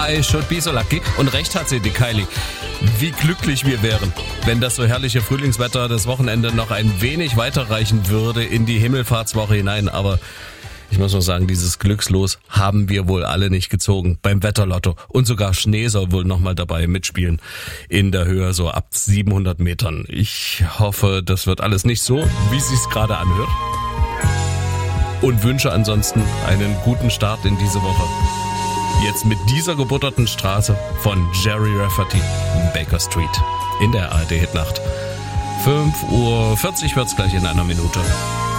I should be so lucky. Und recht hat sie, die Kylie. Wie glücklich wir wären, wenn das so herrliche Frühlingswetter das Wochenende noch ein wenig weiterreichen würde in die Himmelfahrtswoche hinein. Aber ich muss noch sagen, dieses Glückslos haben wir wohl alle nicht gezogen beim Wetterlotto. Und sogar Schnee soll wohl nochmal dabei mitspielen in der Höhe so ab 700 Metern. Ich hoffe, das wird alles nicht so, wie es sich gerade anhört. Und wünsche ansonsten einen guten Start in diese Woche. Jetzt mit dieser gebutterten Straße von Jerry Rafferty, Baker Street in der ARD Hitnacht. 5:40 Uhr wird's gleich in einer Minute.